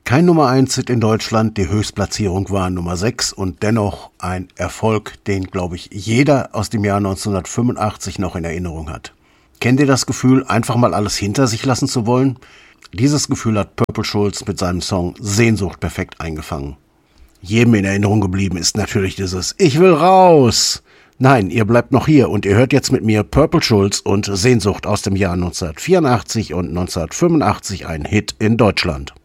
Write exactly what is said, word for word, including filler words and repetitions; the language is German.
Kein Nummer eins Hit in Deutschland, die Höchstplatzierung war Nummer sechs und dennoch ein Erfolg, den, glaube ich, jeder aus dem Jahr neunzehnhundertfünfundachtzig noch in Erinnerung hat. Kennt ihr das Gefühl, einfach mal alles hinter sich lassen zu wollen? Dieses Gefühl hat Purple Schulz mit seinem Song Sehnsucht perfekt eingefangen. Jedem in Erinnerung geblieben ist natürlich dieses Ich will raus! Nein, ihr bleibt noch hier und ihr hört jetzt mit mir Purple Schulz und Sehnsucht aus dem Jahr neunzehnhundertvierundachtzig und neunzehnhundertfünfundachtzig, ein Hit in Deutschland.